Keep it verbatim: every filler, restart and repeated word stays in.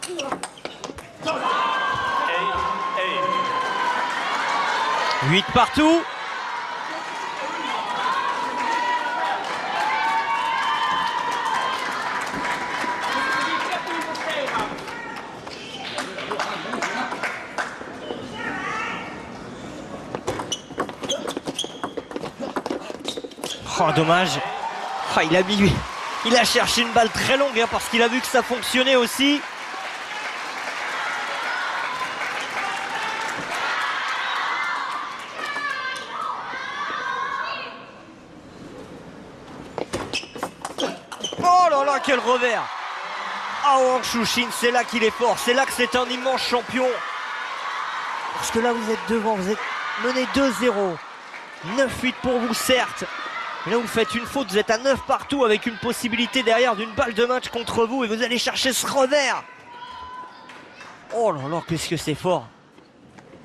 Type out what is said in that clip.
huit partout. Oh, dommage. Oh, il a mis, il a cherché une balle très longue hein, parce qu'il a vu que ça fonctionnait aussi. Oh là là, quel revers. Ah, Wang Chuqin, c'est là qu'il est fort. C'est là que c'est un immense champion. Parce que là, vous êtes devant, vous êtes mené deux zéro. neuf huit pour vous, certes. Mais là, vous faites une faute, vous êtes à neuf partout avec une possibilité derrière d'une balle de match contre vous et vous allez chercher ce revers. Oh là là, qu'est-ce que c'est fort.